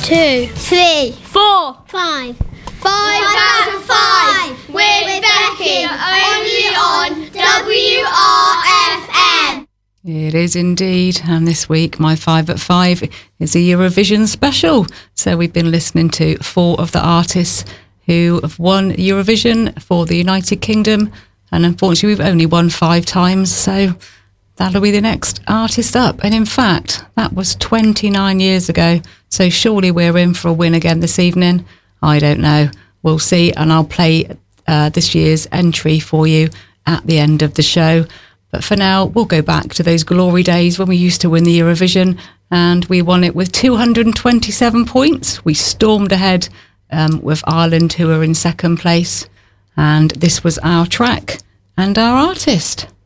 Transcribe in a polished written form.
2, 3, 4, 5. 5 out of 5 with Becky, only on WRFM. It is indeed, and this week my 5 at 5 is a Eurovision special. So we've been listening to 4 of the artists who have won Eurovision for the United Kingdom, and unfortunately we've only won 5 times, so that'll be the next artist up. And in fact, that was 29 years ago, so surely we're in for a win again this evening. I don't know. We'll see, and I'll play this year's entry for you at the end of the show. But for now, we'll go back to those glory days when we used to win the Eurovision, and we won it with 227 points. We stormed ahead with Ireland, who were in second place. And this was our track and our artist.